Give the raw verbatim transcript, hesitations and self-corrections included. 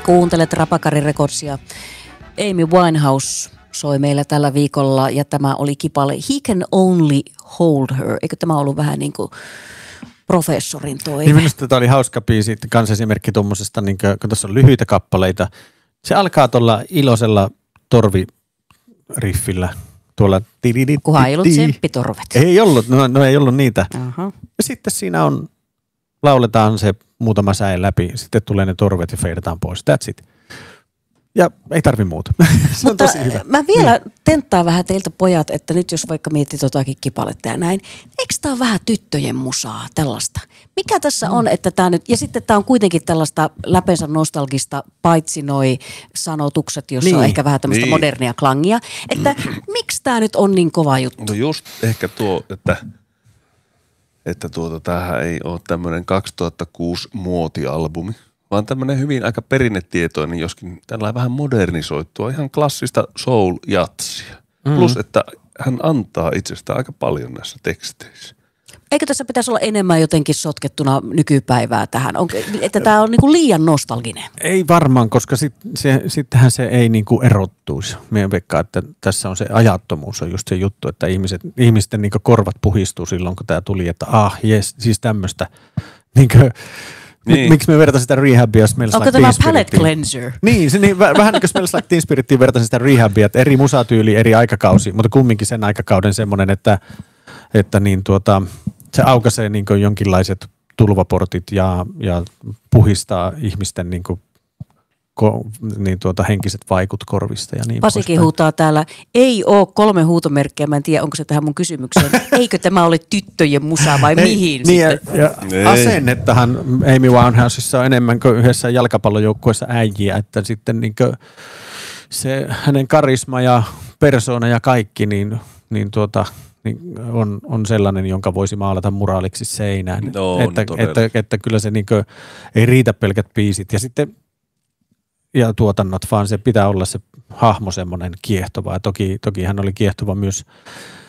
Kuuntelet Rapakari Recordsia. Amy Winehouse soi meillä tällä viikolla ja tämä oli kipale He Can Only Hold Her. Eikö tämä ollut vähän niin kuin professorin toive? Niin minusta tämä oli hauska biisi, kans esimerkki tuommoisesta, niin kun tuossa on lyhyitä kappaleita. Se alkaa tuolla iloisella torviriffillä. Tuolla kunhan ei ollut tsemppitorvet. Ei ollut, no, no ei ollut niitä. Uh-huh. Ja sitten siinä on, lauletaan se muutama säe läpi, sitten tulee ne torvet ja feidataan pois. That's it. Ja ei tarvi muuta. Se on tosi hyvä. Mä vielä niin. tenttaan vähän teiltä pojat, että nyt jos vaikka mietit jotakin kipaletta ja näin, eikö tää ole vähän tyttöjen musaa, tällaista? Mikä tässä mm. on, että tää nyt, ja sitten tää on kuitenkin tällaista läpensä nostalgista, paitsi noi sanotukset, jossa niin. on ehkä vähän tämmöistä niin. modernia klangia, että mm. miksi tää nyt on niin kova juttu? No just ehkä tuo, että, että tuota, tämähän ei ole tämmöinen kaksituhattakuusi muotialbumi, vaan tämmöinen hyvin aika perinnetietoinen, joskin tällainen vähän modernisoitua, ihan klassista soul-jatsia. Mm. Plus, että hän antaa itsestään aika paljon näissä teksteissä. Eikö tässä pitäisi olla enemmän jotenkin sotkettuna nykypäivää tähän? Onko, että tämä on niinku liian nostalginen? Ei varmaan, koska sit, se, sittenhän se ei niinku erottuisi. Meidän veikkaa, että tässä on se ajattomuus on just se juttu, että ihmiset, ihmisten niinku korvat puhistuu silloin, kun tämä tuli, että ah, jes, siis tämmöistä niinku... Niin. Miksi me vertaisin sitä rehabia, jos meillä onko tämä palette cleanser? Niin, se, niin vähän niin kuin meillä Teen Spirittiin vertaisin sitä rehabia, että eri musatyyli, eri aikakausi, mutta kumminkin sen aikakauden semmoinen, että, että niin tuota, se aukaisee niin kuin jonkinlaiset tulvaportit ja, ja puhistaa ihmisten niin kuin, ko, niin tuota, henkiset vaikut korvista. Ja niin Pasikin huutaa täällä, ei ole kolme huutomerkkiä, mä en tiedä onko se tähän mun kysymykseen. Eikö tämä ole tyttöjen musa vai ei, mihin niin sitten? Ja, ja asennettahan Amy Winehouseissa on enemmän kuin yhdessä jalkapallojoukkueessa äijiä, että sitten niin se hänen karisma ja persoona ja kaikki niin, niin tuota... Niin on, on sellainen, jonka voisi maalata muraaliksi seinään. No, että, että, että, että kyllä se niin kuin, ei riitä pelkät biisit. Ja sitten ja tuotannot, vaan se pitää olla se hahmo semmoinen kiehtova. Ja toki, toki hän oli kiehtova myös